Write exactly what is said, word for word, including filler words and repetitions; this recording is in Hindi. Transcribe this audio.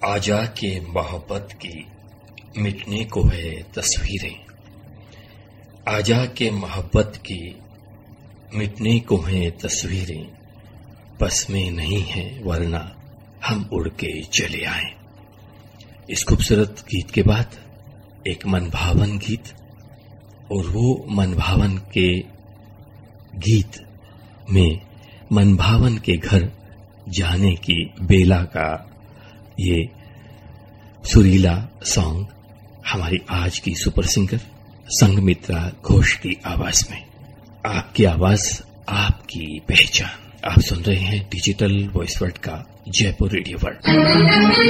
आजा के मोहब्बत की मिटने को है तस्वीरें, आजा के मोहब्बत की मिटने को है तस्वीरें, बस में नहीं है वरना हम उड़ के चले आए। इस खूबसूरत गीत के बाद एक मनभावन गीत, और वो मनभावन के गीत में मनभावन के घर जाने की बेला का ये सुरीला सॉन्ग हमारी आज की सुपर सिंगर संगमित्रा घोष की आवाज में। आपकी आवाज, आपकी पहचान। आप सुन रहे हैं डिजिटल वॉइस वर्ल्ड का जयपुर रेडियो वर्ल्ड।